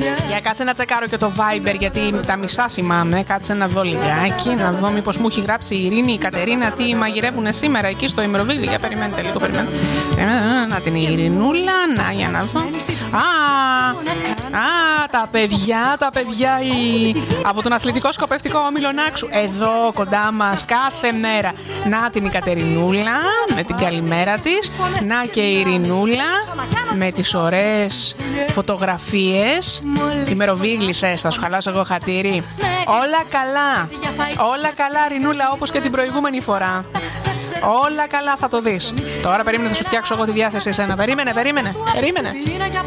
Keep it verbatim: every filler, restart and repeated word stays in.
Για κάτσε να τσεκάρω και το Viber, γιατί τα μισά θυμάμαι. Κάτσε να δω λιγάκι, να δω μήπως μου έχει γράψει η Ειρήνη, η Κατερίνα, τι μαγειρεύουνε σήμερα εκεί στο ημεροβίλι. Για περιμένετε λίγο, περιμένετε. Να την Ειρηνούλα, να για να δω. Α, α, τα παιδιά, τα παιδιά η... από τον Αθλητικό Σκοπευτικό Όμιλο Νάξου. Εδώ κοντά μας κάθε μέρα. Να την η Κατερινούλα με την καλημέρα της. Να και η Ειρηνούλα με τις ωραίες φωτογραφίες. Ημεροβίλη θες, θα σου χαλάσω εγώ χατήρι. Όλα καλά, όλα καλά Ειρηνούλα, όπως και την προηγούμενη φορά. Όλα καλά, θα το δεις. Τώρα περίμενε, θα σου φτιάξω εγώ τη διάθεση εσένα. Περίμενε, περίμενε, περίμενε.